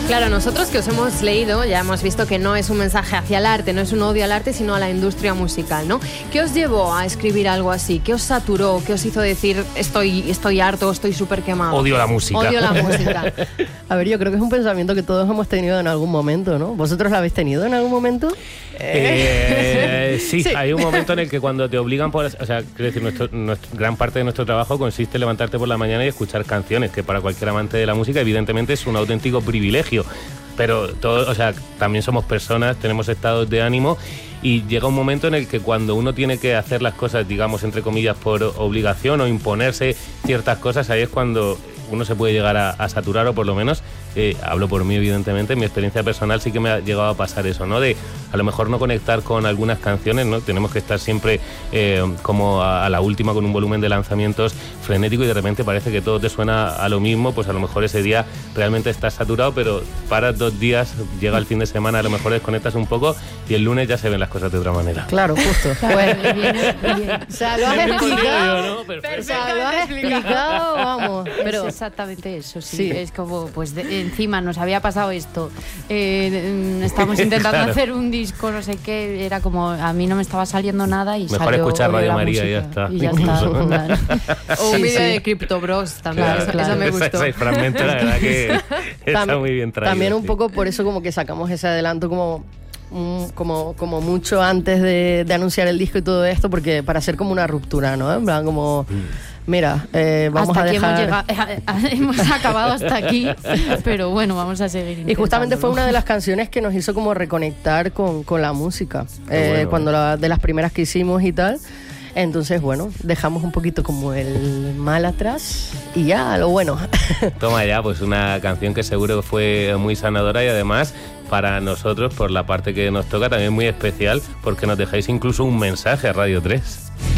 Claro, nosotros que os hemos leído, ya hemos visto que no es un mensaje hacia el arte, no es un odio al arte, sino a la industria musical, ¿no? ¿Qué os llevó a escribir algo así? ¿Qué os saturó? ¿Qué os hizo decir estoy harto, estoy súper quemado? Odio la música. Odio la música. A ver, yo creo que es un pensamiento que todos hemos tenido en algún momento, ¿no? ¿Vosotros lo habéis tenido en algún momento? Sí, hay un momento en el que cuando te obligan o sea, quiero decir, gran parte de nuestro trabajo consiste en levantarte por la mañana y escuchar canciones, que para cualquier amante de la música evidentemente es un auténtico privilegio. Pero todos, o sea, también somos personas, tenemos estados de ánimo y llega un momento en el que cuando uno tiene que hacer las cosas, digamos, entre comillas, por obligación o imponerse ciertas cosas, ahí es cuando uno se puede llegar a saturar, o por lo menos, hablo por mí evidentemente, en mi experiencia personal sí que me ha llegado a pasar eso, ¿no? De a lo mejor no conectar con algunas canciones, ¿no? Tenemos que estar siempre como a la última con un volumen de lanzamientos frenético y de repente parece que todo te suena a lo mismo, pues a lo mejor ese día realmente estás saturado, pero paras 2 días, llega el fin de semana, a lo mejor desconectas un poco y el lunes ya se ven las cosas de otra manera. Claro, justo. Bueno, bien. O sea, lo has explicado. ¿no? O sea, lo has explicado, vamos. Pero es exactamente eso, sí. Es como, pues encima nos había pasado esto. Estamos intentando hacer un disco, no sé qué. Era como, a mí no me estaba saliendo nada y mejor salió escuchar Radio la María música, y ya está. Y ya está. Claro. O un vídeo de Crypto Bros también. Claro. Eso me gustó. Ese fragmento, la verdad que está muy bien traído. También un sí. poco por eso como que sacamos ese adelanto como mucho antes de anunciar el disco y todo esto, porque para hacer como una ruptura, ¿no? En plan como... Mira, vamos hasta a dejar... aquí hemos acabado hasta aquí, pero bueno, vamos a seguir. Y justamente fue una de las canciones que nos hizo como reconectar con la música, cuando de las primeras que hicimos y tal. Entonces, bueno, dejamos un poquito como el mal atrás y ya, lo bueno. Toma ya, pues una canción que seguro que fue muy sanadora y además para nosotros, por la parte que nos toca, también muy especial, porque nos dejáis incluso un mensaje a Radio 3.